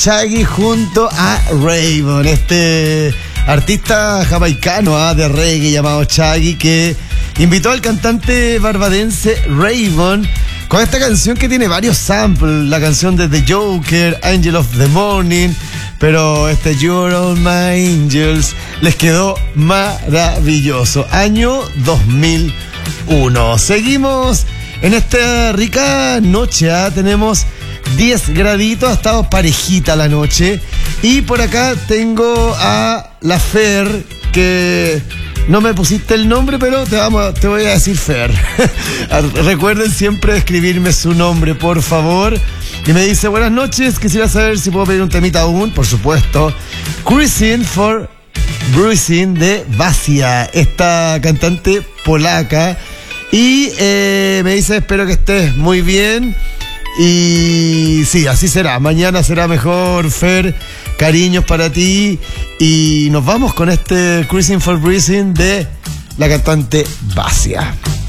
Shaggy junto a Raven, este artista jamaicano de reggae llamado Shaggy, que invitó al cantante barbadense Raven con esta canción que tiene varios samples, la canción de The Joker, Angel of the Morning, pero este You're All My Angels les quedó maravilloso. Año 2001. Seguimos en esta rica noche, tenemos 10 graditos, ha estado parejita la noche. Y por acá tengo a la Fer, que no me pusiste el nombre, pero te voy a decir Fer. Recuerden siempre escribirme su nombre, por favor. Y me dice, buenas noches, quisiera saber si puedo pedir un temita aún, por supuesto. Cruising for Bruising de Basia, esta cantante polaca. Y me dice, espero que estés muy bien. Y sí, así será. Mañana será mejor, Fer. Cariños para ti. Y nos vamos con este Cruising for Breezing de la cantante Basia.